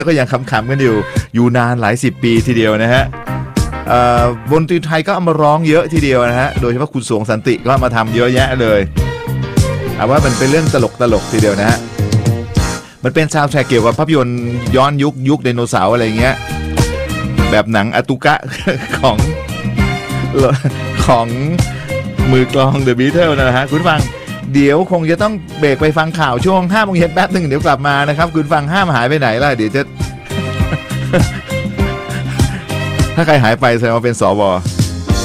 ก็ยังขำๆกันอยู่นานหลาย10 ปีทีเดียวนะฮะดนตรีไทยก็เอามาร้องเยอะทีเดียวนะฮะโดยเฉพาะคุณสวงสันติก็มาทำเยอะแยะเลยเอาว่ามันเป็นเรื่องตลกทีเดียวนะฮะมันเป็นซาวด์แทร็กเกี่ยวกับภาพยนตร์ย้อนยุคไดโนเสาร์อะไรเงี้ยแบบหนังอตุกะของมือกลอง The Beatles นะฮะคุณฟังเดี๋ยวคงจะต้องเบรกไปฟังข่าวช่วง 5 โมงเย็นแป๊บนึงเดี๋ยวกลับมานะครับคุณฟังห้ามหายไปไหนล่ะเดี๋ยวจะ ถ้าใครหายไปแสดงว่าเป็นสว